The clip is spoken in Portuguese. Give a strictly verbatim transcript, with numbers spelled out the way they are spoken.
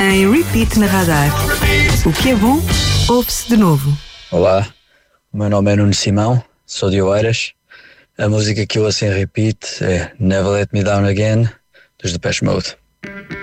em repeat na Radar. O que é bom, ouve-se de novo. Olá, o meu nome é Nuno Simão, sou de Oeiras. A música que eu ouço em repeat é Never Let Me Down Again, dos Depeche Mode.